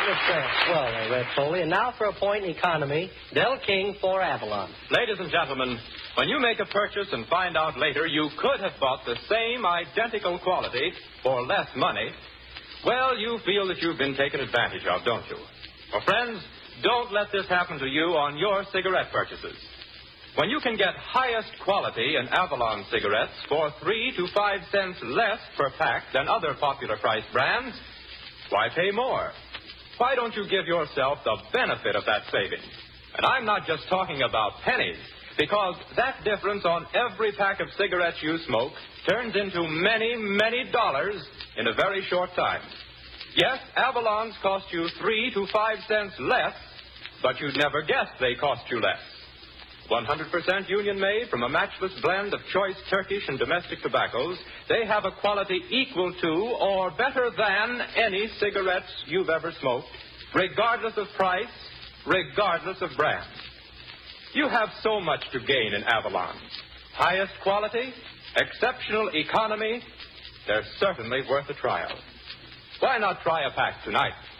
Well, Red Foley. And now for a point in economy, Del King for Avalon. Ladies and gentlemen, when you make a purchase and find out later you could have bought the same identical quality for less money, well, you feel that you've been taken advantage of, don't you? Well, friends, don't let this happen to you on your cigarette purchases. When you can get highest quality in Avalon cigarettes for 3 to 5 cents less per pack than other popular price brands, why pay more? Why don't you give yourself the benefit of that savings? And I'm not just talking about pennies, because that difference on every pack of cigarettes you smoke turns into many, many dollars in a very short time. Yes, Avalons cost you 3 to 5 cents less, but you'd never guess they cost you less. 100% union-made from a matchless blend of choice Turkish and domestic tobaccos, they have a quality equal to or better than any cigarettes you've ever smoked, regardless of price, regardless of brand. You have so much to gain in Avalon. Highest quality, exceptional economy, they're certainly worth a trial. Why not try a pack tonight?